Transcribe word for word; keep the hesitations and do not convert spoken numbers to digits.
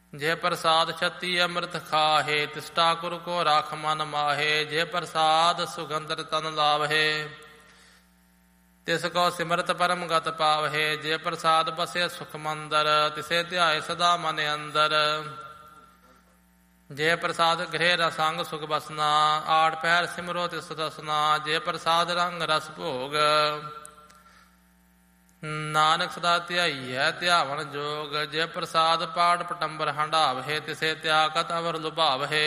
ਜੇ ਪ੍ਰਸਾਦ ਛਤੀ ਅੰਮ੍ਰਿਤ ਖਾਹੇ, ਤਿਸ ਠਾਕੁਰ ਕੋ ਰਾਖ ਮਨ ਮਾਹੇ। ਜੇ ਪ੍ਰਸਾਦ ਸੁਗੰਧਰ ਤਨ ਲਾਵਹੇ, ਤਿਸ ਕੋ ਸਿਮਰਤ ਪਰਮ ਗਤ ਪਾਵਹੇ। ਜੇ ਪ੍ਰਸਾਦ ਬਸੇ ਸੁਖ ਮੰਦਰ, ਤਿਸੇ ਧਿਆਏ ਸਦਾ ਮਨ ਅੰਦਰ। ਜੇ ਪ੍ਰਸਾਦ ਗ੍ਰਹਿ ਰਸੰਗ ਸੁਖ ਬਸਨਾ, ਆਠ ਪਹਿਰ ਸਿਮਰੋ ਤਿਸ ਰਸਨਾ। ਜੇ ਪ੍ਰਸਾਦ ਰੰਗ ਰਸ ਭੋਗ, ਨਾਨਕ ਸਦਾ ਧਿਆਈਐ ਧਿਆਵਨ ਜੋਗ। ਜੇ ਪ੍ਰਸਾਦ ਪਾਠ ਪਟੰਬਰ ਹੰਢਾਵਹੇ, ਤਿਸੇ ਤਿਆਗਤ ਅਵਰ ਲੁਭਾਵਹੇ।